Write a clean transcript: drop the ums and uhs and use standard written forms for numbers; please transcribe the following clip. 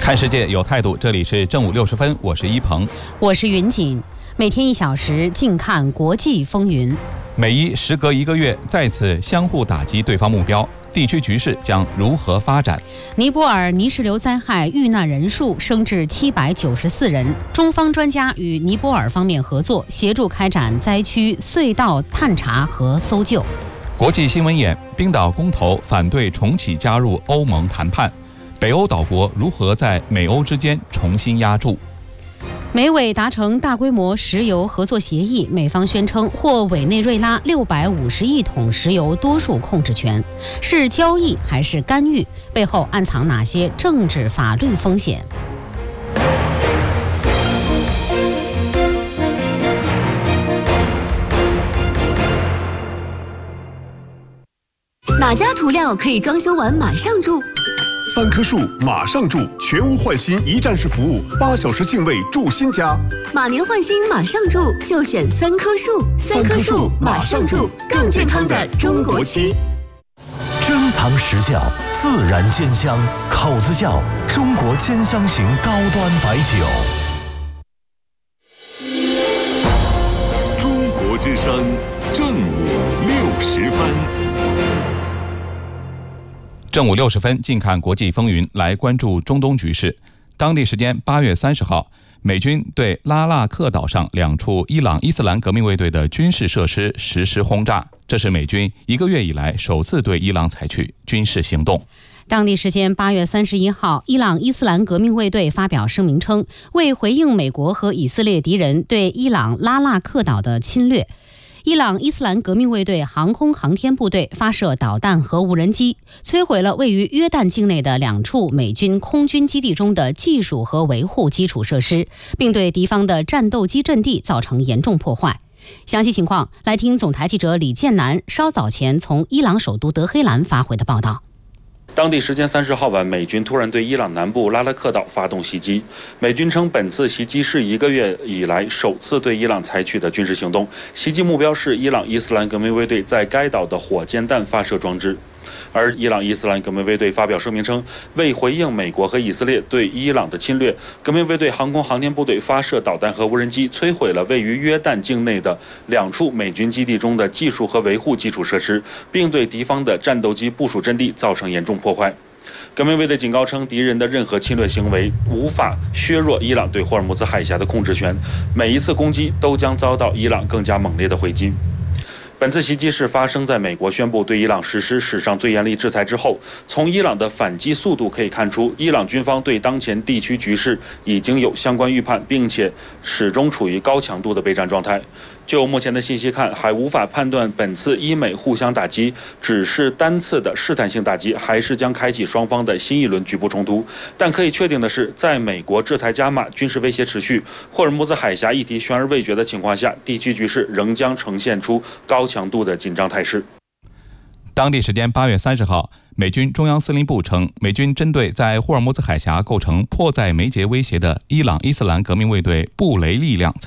看世界有态度，这里是正午60分，我是一鹏， 我是云锦。每天1小时，静看国际风云。 美伊时隔1个月再次相互打击对方目标，地区局势将如何发展？ 尼泊尔泥石流灾害遇难人数升至794人，中方专家与尼泊尔方面合作，协助开展灾区隧道探查和搜救。 国际新闻眼：冰岛公投反对重启加入欧盟谈判，北欧岛国如何在美欧之间重新压注？ 美委达成大规模石油合作协议，美方宣称获委内瑞拉650亿桶石油多数控制权，是交易还是干预？背后暗藏哪些政治法律风险？ 哪家涂料可以装修完马上住 ？3棵树马上住，全屋换新一站式服务，8小时净位住新家。 马年换新马上住，就选3棵树。3棵树马上住，更健康的中国区。 珍藏实窖，自然鲜香，口子窖，中国兼香型高端白酒。 中国之声，正午60分。 正午60分，近看国际风云，来关注中东局势。当地时间8月30号，美军对拉腊克岛上2处伊朗伊斯兰革命卫队的军事设施实施轰炸，这是美军1个月以来首次对伊朗采取军事行动。 当地时间8月31号，伊朗伊斯兰革命卫队发表声明称，为回应美国和以色列敌人对伊朗拉腊克岛的侵略，伊朗伊斯兰革命卫队航空航天部队发射导弹和无人机，摧毁了位于约旦境内的2处美军空军基地中的技术和维护基础设施，并对敌方的战斗机阵地造成严重破坏。详细情况来听总台记者李建南稍早前从伊朗首都德黑兰发回的报道。 当地时间30号晚，美军突然对伊朗南部拉拉克岛发动袭击。美军称，本次袭击是1个月以来首次对伊朗采取的军事行动，袭击目标是伊朗伊斯兰革命卫队在该岛的火箭弹发射装置。而伊朗伊斯兰革命卫队发表声明称，为回应美国和以色列对伊朗的侵略，革命卫队航空航天部队发射导弹和无人机，摧毁了位于约旦境内的2处美军基地中的技术和维护基础设施，并对敌方的战斗机部署阵地造成严重破坏。革命卫队警告称，敌人的任何侵略行为无法削弱伊朗对霍尔木兹海峡的控制权，每一次攻击都将遭到伊朗更加猛烈的回击。本次袭击是发生在美国宣布对伊朗实施史上最严厉制裁之后。从伊朗的反击速度可以看出，伊朗军方对当前地区局势已经有相关预判，并且始终处于高强度的备战状态。就目前的信息看，还无法判断本次伊美互相打击只是单次的试探性打击，还是将开启双方的新一轮局部冲突。但可以确定的是，在美国制裁加码、军事威胁持续、霍尔木兹海峡议题悬而未决的情况下，地区局势仍将呈现出高强度的紧张态势。 当地时间8月30号，美军中央司令部称，美军针对在霍尔木兹海峡构成迫在眉睫威胁的伊朗伊斯兰革命卫队布雷力量